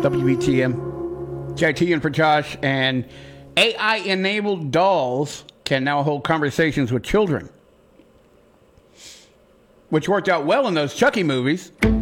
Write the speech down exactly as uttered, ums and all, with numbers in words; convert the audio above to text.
W B T M. J T in for Josh. And A I-enabled dolls can now hold conversations with children, which worked out well in those Chucky movies.